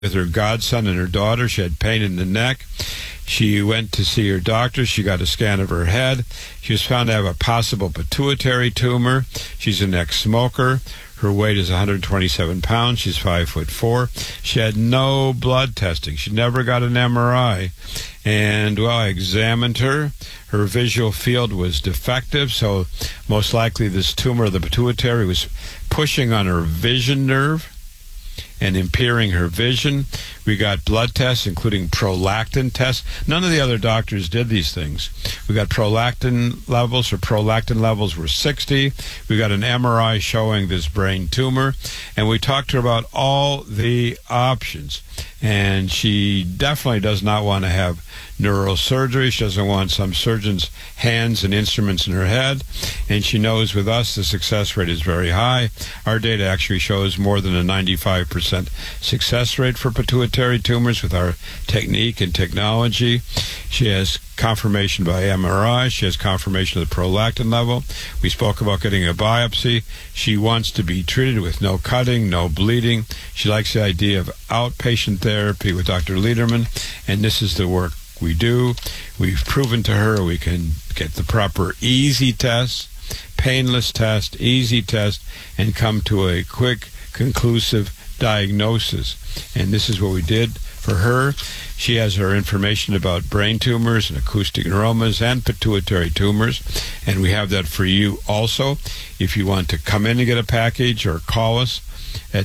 with her godson and her daughter. She had pain in the neck. She went to see her doctor. She got a scan of her head. She was found to have a possible pituitary tumor. She's an ex-smoker. Her weight is 127 pounds. She's 5'4". She had no blood testing. She never got an MRI. And, well, I examined her. Her visual field was defective, so most likely this tumor of the pituitary was pushing on her vision nerve and impairing her vision. We got blood tests, including prolactin tests. None of the other doctors did these things. We got prolactin levels. Her prolactin levels were 60. We got an MRI showing this brain tumor. And we talked to her about all the options. And she definitely does not want to have neurosurgery. She doesn't want some surgeon's hands and instruments in her head. And she knows with us the success rate is very high. Our data actually shows more than a 95% success rate for pituitary tumors with our technique and technology. She has confirmation by MRI. She has confirmation of the prolactin level. We spoke about getting a biopsy. She wants to be treated with no cutting, no bleeding. She likes the idea of outpatient therapy with Dr. Lederman, and this is the work we do. We've proven to her we can get the proper easy test, painless test, easy test, and come to a quick, conclusive diagnosis. And this is what we did for her. She has her information about brain tumors and acoustic neuromas and pituitary tumors, and we have that for you also. If you want to come in and get a package or call us at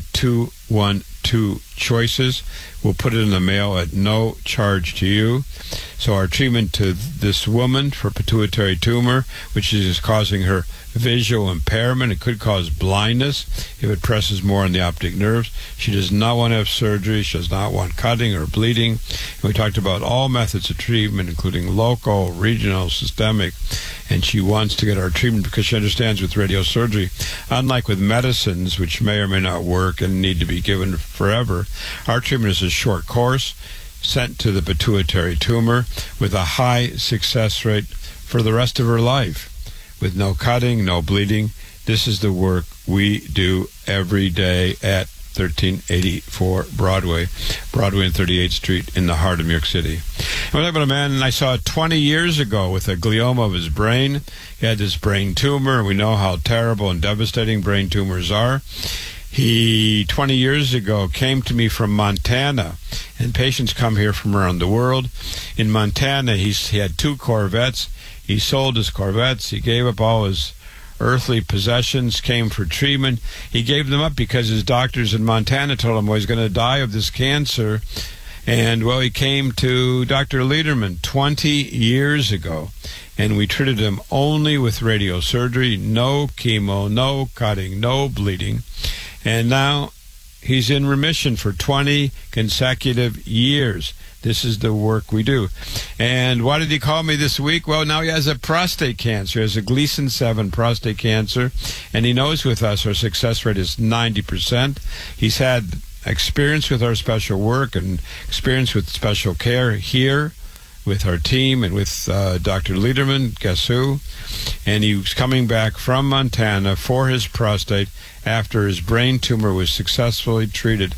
212-CHOICES, we'll put it in the mail at no charge to you. So our treatment to this woman for pituitary tumor, which is causing her visual impairment, it could cause blindness if it presses more on the optic nerves. She does not want to have surgery. She does not want cutting or bleeding. And we talked about all methods of treatment, including local, regional, systemic, and she wants to get our treatment because she understands with radiosurgery, unlike with medicines, which may or may not work and need to be given forever, our treatment is a short course sent to the pituitary tumor with a high success rate for the rest of her life, with no cutting, no bleeding. This is the work we do every day at 1384 Broadway and 38th Street in the heart of New York City. And we're talking about a man I saw 20 years ago with a glioma of his brain. He had this brain tumor. We know how terrible and devastating brain tumors are. He, 20 years ago, came to me from Montana, and patients come here from around the world. In Montana, he had 2 Corvettes. He sold his Corvettes. He gave up all his earthly possessions, came for treatment. He gave them up because his doctors in Montana told him he was going to die of this cancer. And, well, he came to Dr. Lederman 20 years ago, and we treated him only with radiosurgery, no chemo, no cutting, no bleeding. And now he's in remission for 20 consecutive years. This is the work we do. And why did he call me this week? Well, now he has a prostate cancer. He has a Gleason 7 prostate cancer, and he knows with us our success rate is 90%. He's had experience with our special work and experience with special care here with our team and with Dr. Lederman, guess who? And he was coming back from Montana for his prostate after his brain tumor was successfully treated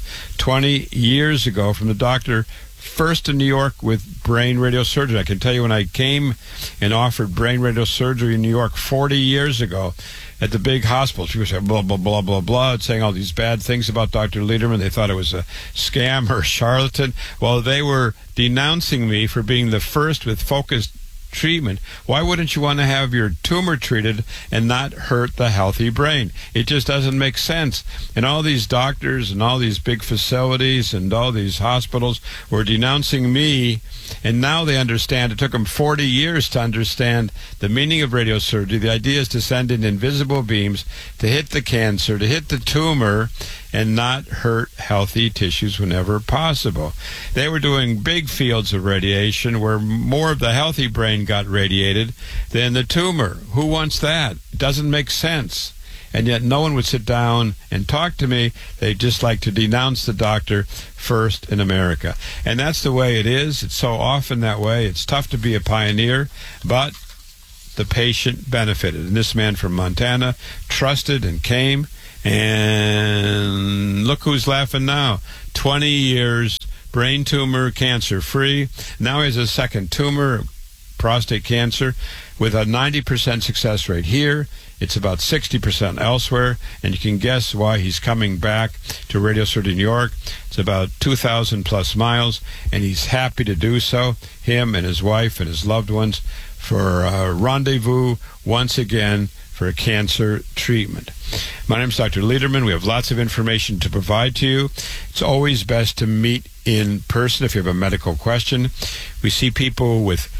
20 years ago from the doctor first in New York with brain radiosurgery. I can tell you when I came and offered brain radiosurgery in New York 40 years ago at the big hospitals, people said blah, blah, blah, blah, blah, saying all these bad things about Dr. Lederman. They thought it was a scam or a charlatan. Well, they were denouncing me for being the first with focused treatment. Why wouldn't you want to have your tumor treated and not hurt the healthy brain? It just doesn't make sense. And all these doctors and all these big facilities and all these hospitals were denouncing me, and now they understand. It took them 40 years to understand the meaning of radiosurgery. The idea is to send in invisible beams to hit the cancer, to hit the tumor, and not hurt healthy tissues whenever possible. They were doing big fields of radiation where more of the healthy brain got radiated than the tumor. Who wants that? It doesn't make sense. And yet no one would sit down and talk to me. They just like to denounce the doctor first in America. And that's the way it is. It's so often that way. It's tough to be a pioneer, but the patient benefited. And this man from Montana trusted and came And look who's laughing now. 20 years, brain tumor, cancer-free. Now he has a second tumor, prostate cancer, with a 90% success rate here. It's about 60% elsewhere, and you can guess why he's coming back to Radio City, New York. It's about 2,000 plus miles, and he's happy to do so, him and his wife and his loved ones, for a rendezvous once again for a cancer treatment. My name is Dr. Lederman. We have lots of information to provide to you. It's always best to meet in person if you have a medical question. We see people with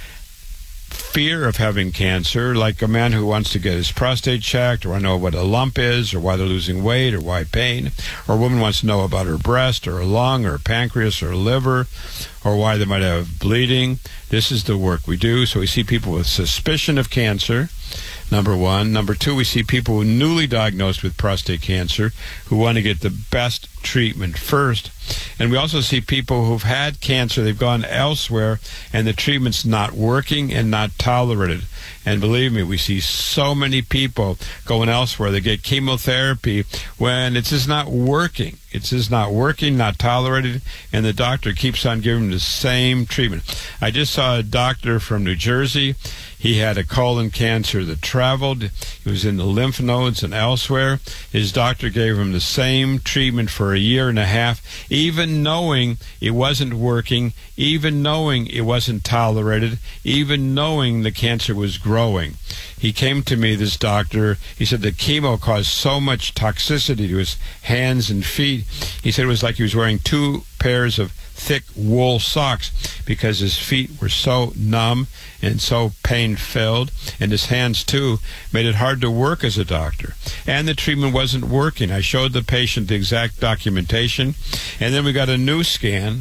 fear of having cancer, like a man who wants to get his prostate checked, or I know what a lump is, or why they're losing weight, or why pain, or a woman wants to know about her breast, or her lung, or her pancreas, or her liver, or why they might have bleeding. This is the work we do. So we see people with suspicion of cancer, number one. Number two, we see people who are newly diagnosed with prostate cancer who want to get the best treatment first. And we also see people who've had cancer, they've gone elsewhere, and the treatment's not working and not tolerated. And believe me, we see so many people going elsewhere. They get chemotherapy when it's just not working. It's just not working, not tolerated, and the doctor keeps on giving them the same treatment. I just saw a doctor from New Jersey. He had a colon cancer that traveled. He was in the lymph nodes and elsewhere. His doctor gave him the same treatment for a year and a half, even knowing it wasn't working, even knowing it wasn't tolerated, even knowing the cancer was growing. He came to me, this doctor. He said the chemo caused so much toxicity to his hands and feet. He said it was like he was wearing 2 pairs of thick wool socks because his feet were so numb and so pain-filled, and his hands, too, made it hard to work as a doctor. And the treatment wasn't working. I showed the patient the exact documentation, and then we got a new scan.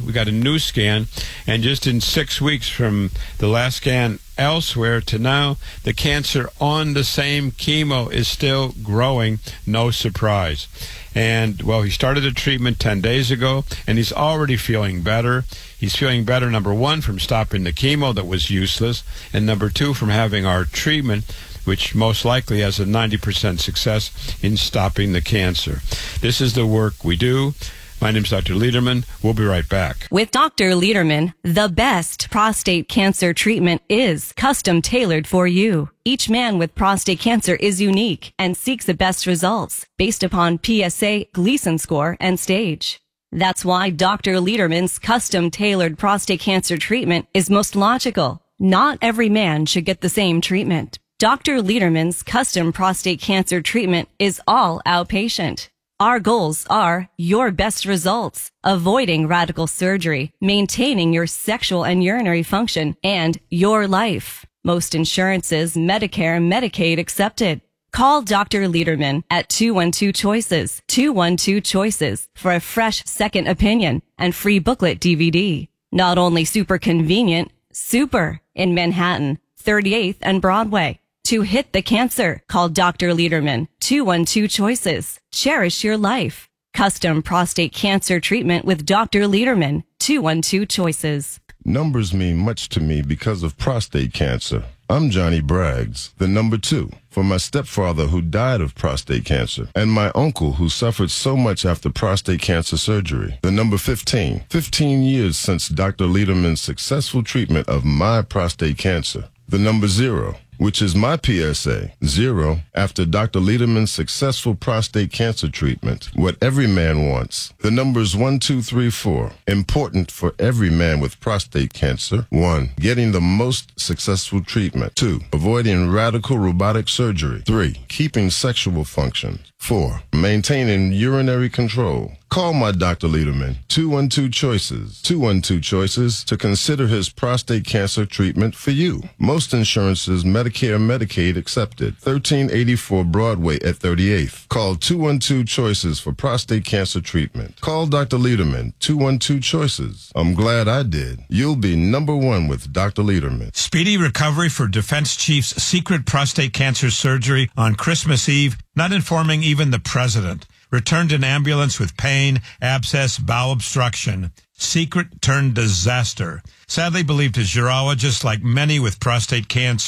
And just in 6 weeks from the last scan elsewhere to now, the cancer on the same chemo is still growing. No surprise. And, well, he started the treatment 10 days ago, and he's already feeling better. He's feeling better, number one, from stopping the chemo that was useless, and number two, from having our treatment, which most likely has a 90% success in stopping the cancer. This is the work we do. My name's Dr. Lederman. We'll be right back. With Dr. Lederman, the best prostate cancer treatment is custom tailored for you. Each man with prostate cancer is unique and seeks the best results based upon PSA, Gleason score, and stage. That's why Dr. Lederman's custom tailored prostate cancer treatment is most logical. Not every man should get the same treatment. Dr. Lederman's custom prostate cancer treatment is all outpatient. Our goals are your best results, avoiding radical surgery, maintaining your sexual and urinary function, and your life. Most insurances, Medicare, Medicaid accepted. Call Dr. Lederman at 212-CHOICES, 212-CHOICES for a fresh second opinion and free booklet DVD. Not only super convenient, super in Manhattan, 38th and Broadway. To hit the cancer, call Dr. Lederman, 212-CHOICES. Cherish your life. Custom prostate cancer treatment with Dr. Lederman, 212-CHOICES. Numbers mean much to me because of prostate cancer. I'm Johnny Braggs, the number 2, for my stepfather who died of prostate cancer, and my uncle who suffered so much after prostate cancer surgery. The number 15, 15 years since Dr. Lederman's successful treatment of my prostate cancer. The number 0, which is my PSA, 0, after Dr. Lederman's successful prostate cancer treatment. What every man wants. The numbers 1, 2, 3, 4. Important for every man with prostate cancer. 1, getting the most successful treatment. 2, avoiding radical robotic surgery. 3, keeping sexual function. 4, maintaining urinary control. Call my Dr. Lederman, 212-CHOICES, 212-CHOICES, to consider his prostate cancer treatment for you. Most insurances, Medicare, Medicaid accepted. 1384 Broadway at 38th. Call 212-CHOICES for prostate cancer treatment. Call Dr. Lederman, 212-CHOICES. I'm glad I did. You'll be number 1 with Dr. Lederman. Speedy recovery for Defense Chief's secret prostate cancer surgery on Christmas Eve, not informing even the president. Returned in ambulance with pain, abscess, bowel obstruction. Secret turned disaster. Sadly believed his urologist, like many with prostate cancer.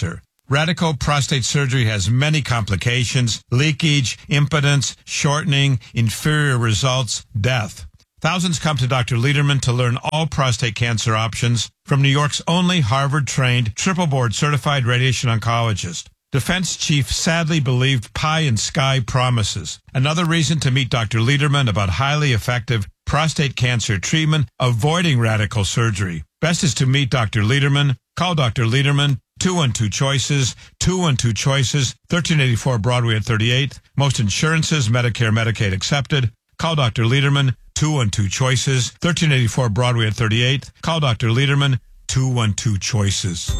Radical prostate surgery has many complications: leakage, impotence, shortening, inferior results, death. Thousands come to Dr. Lederman to learn all prostate cancer options from New York's only Harvard-trained, triple-board certified radiation oncologist. Defense chief sadly believed pie in sky promises. Another reason to meet Dr. Lederman about highly effective prostate cancer treatment, avoiding radical surgery. Best is to meet Dr. Lederman. Call Dr. Lederman, 212-CHOICES, 212-CHOICES, 1384 Broadway at 38th. Most insurances, Medicare, Medicaid accepted. Call Dr. Lederman, 212-CHOICES, 1384 Broadway at 38th. Call Dr. Lederman, 212-CHOICES.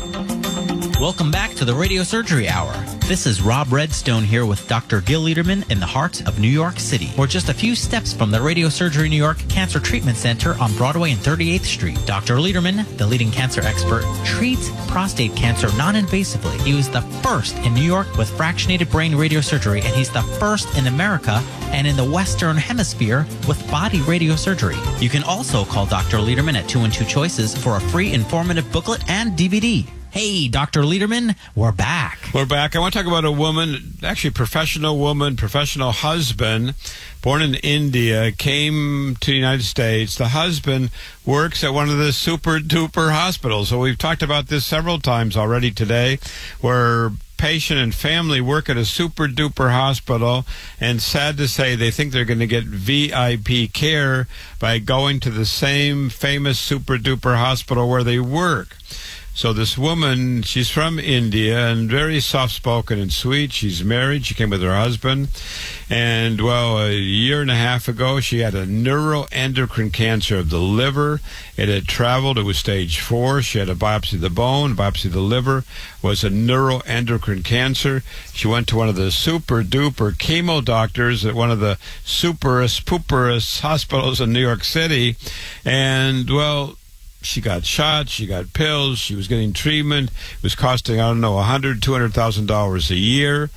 Welcome back to the Radio Surgery Hour. This is Rob Redstone here with Dr. Gil Lederman in the heart of New York City. We're just a few steps from the Radio Surgery New York Cancer Treatment Center on Broadway and 38th Street. Dr. Lederman, the leading cancer expert, treats prostate cancer non-invasively. He was the first in New York with fractionated brain radiosurgery, and he's the first in America and in the Western Hemisphere with body radiosurgery. You can also call Dr. Lederman at 212-CHOICES for a free informative booklet and DVD. Hey, Dr. Lederman, we're back. We're back. I want to talk about a woman, actually professional woman, professional husband, born in India, came to the United States. The husband works at one of the super-duper hospitals. So we've talked about this several times already today, where patient and family work at a super-duper hospital, and sad to say, they think they're going to get VIP care by going to the same famous super-duper hospital where they work. So this woman, she's from India and very soft-spoken and sweet. She's married. She came with her husband. And, well, a year and a half ago, she had a neuroendocrine cancer of the liver. It had traveled. It was stage 4. She had a biopsy of the bone, biopsy of the liver, was a neuroendocrine cancer. She went to one of the super-duper chemo doctors at one of the superest, pooperest hospitals in New York City. And, well, she got shots, she got pills, she was getting treatment. It was costing, I don't know, $100,000, $200,000 a year.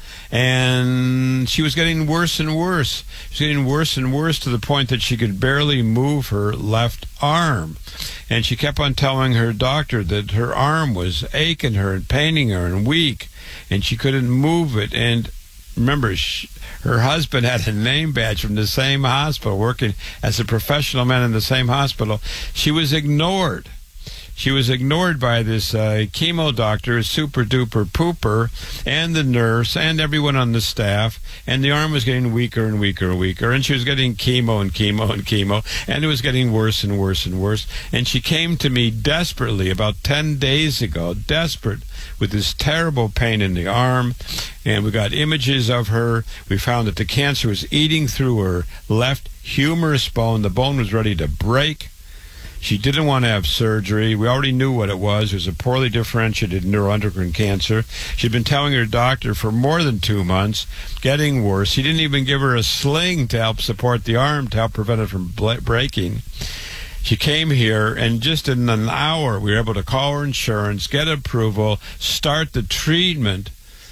And she was getting worse and worse. She was getting worse and worse to the point that she could barely move her left arm. And she kept on telling her doctor that her arm was aching her and paining her and weak, and she couldn't move it. And remember, her husband had a name badge from the same hospital, working as a professional man in the same hospital. She was ignored. She was ignored by this chemo doctor, super-duper pooper, and the nurse, and everyone on the staff, and the arm was getting weaker and weaker and weaker, and she was getting chemo and chemo and chemo, and it was getting worse and worse and worse. And she came to me desperately about 10 days ago, desperate, with this terrible pain in the arm, and we got images of her. We found that the cancer was eating through her left humerus bone. The bone was ready to break. She didn't want to have surgery. We already knew what it was. It was a poorly differentiated neuroendocrine cancer. She'd been telling her doctor for more than 2 months, getting worse. He didn't even give her a sling to help support the arm, to help prevent it from breaking. She came here, and just in an hour, we were able to call her insurance, get approval, start the treatment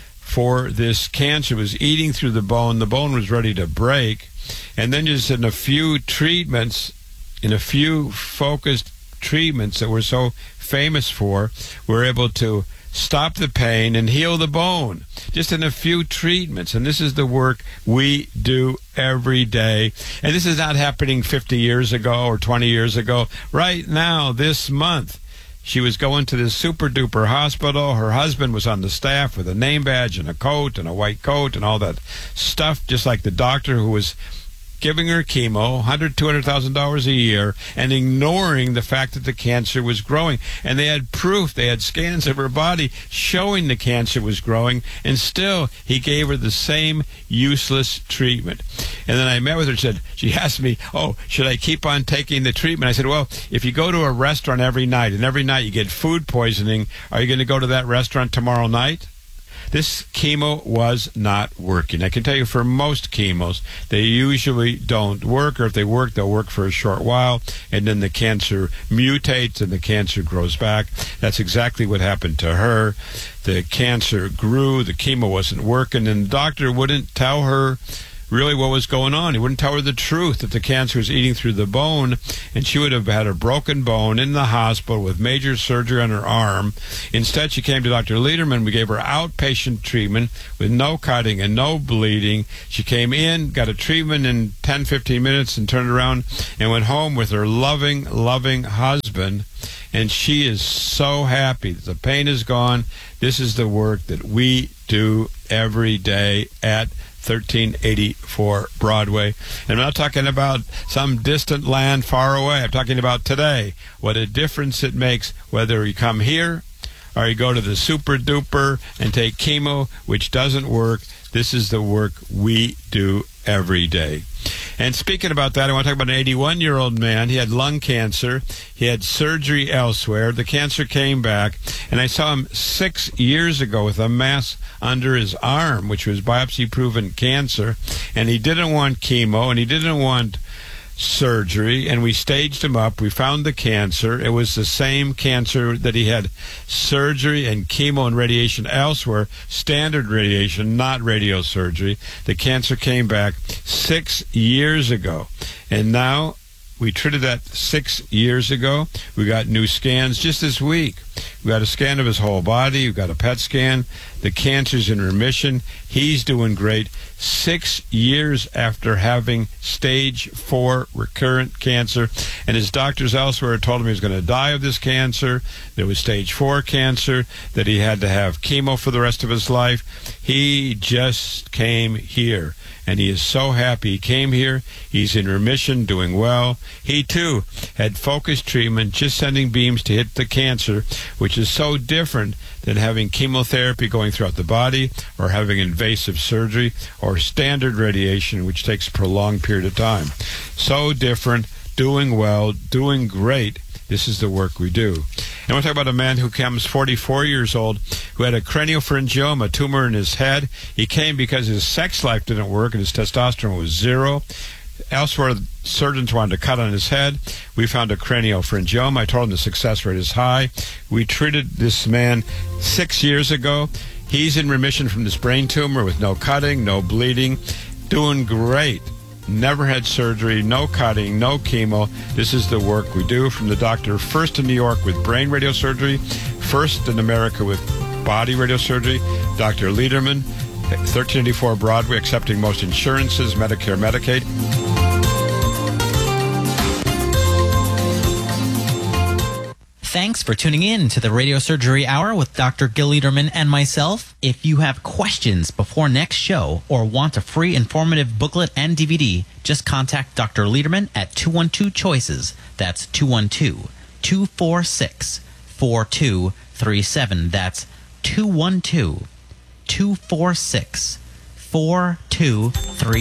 for this cancer. It was eating through the bone. The bone was ready to break. And then just in a few treatments, in a few focused treatments that we're so famous for, we're able to stop the pain and heal the bone, just in a few treatments. And this is the work we do every day. And this is not happening 50 years ago or 20 years ago. Right now, this month, she was going to this super-duper hospital. Her husband was on the staff with a name badge and a coat and a white coat and all that stuff, just like the doctor who was giving her chemo, $100,000, $200,000 a year, and ignoring the fact that the cancer was growing. And they had proof, they had scans of her body showing the cancer was growing, and still he gave her the same useless treatment. And then I met with her, she asked me, oh, should I keep on taking the treatment? I said, well, if you go to a restaurant every night, and every night you get food poisoning, are you going to go to that restaurant tomorrow night? This chemo was not working. I can tell you for most chemos, they usually don't work, or if they work, they'll work for a short while, and then the cancer mutates and the cancer grows back. That's exactly what happened to her. The cancer grew, the chemo wasn't working, and the doctor wouldn't tell her really what was going on. He wouldn't tell her the truth, that the cancer was eating through the bone, and she would have had a broken bone in the hospital with major surgery on her arm. Instead, she came to Dr. Lederman. We gave her outpatient treatment with no cutting and no bleeding. She came in, got a treatment in 10, 15 minutes, and turned around and went home with her loving husband. And she is so happy that the pain is gone. This is the work that we do every day at 1384 Broadway. And I'm not talking about some distant land far away. I'm talking about today. What a difference it makes whether you come here or you go to the super duper and take chemo, which doesn't work. This is the work we do every day. And speaking about that, I want to talk about an 81-year-old man. He had lung cancer. He had surgery elsewhere. The cancer came back, and I saw him 6 years ago with a mass under his arm, which was biopsy-proven cancer, and he didn't want chemo, and he didn't want surgery, and we staged him up. We found the cancer. It was the same cancer that he had surgery and chemo and radiation elsewhere, standard radiation, not radiosurgery. The cancer came back 6 years ago, and now we treated that 6 years ago. We got new scans just this week. We got a scan of his whole body. We got a PET scan. The cancer's in remission. He's doing great. 6 years after having stage 4 recurrent cancer, and his doctors elsewhere told him he was going to die of this cancer. There was stage 4 cancer, that he had to have chemo for the rest of his life. He just came here, and he is so happy he came here. He's in remission, doing well. He, too, had focused treatment, just sending beams to hit the cancer, which is so different than having chemotherapy going throughout the body, or having invasive surgery, or standard radiation, which takes a prolonged period of time. So different, doing well, doing great. This is the work we do. And I want to talk about a man who comes 44 years old, who had a craniopharyngioma, a tumor in his head. He came because his sex life didn't work and his testosterone was 0. Elsewhere, surgeons wanted to cut on his head. We found a craniopharyngioma. I told him the success rate is high. We treated this man 6 years ago. He's in remission from this brain tumor with no cutting, no bleeding, doing great. Never had surgery, no cutting, no chemo. This is the work we do from the doctor, first in New York with brain radiosurgery, first in America with body radiosurgery, Dr. Lederman, 1384 Broadway, accepting most insurances, Medicare, Medicaid. Thanks for tuning in to the Radio Surgery Hour with Dr. Gil Lederman and myself. If you have questions before next show or want a free informative booklet and DVD, just contact Dr. Lederman at 212-CHOICES. That's 212-246-4237. That's 212-246-4237.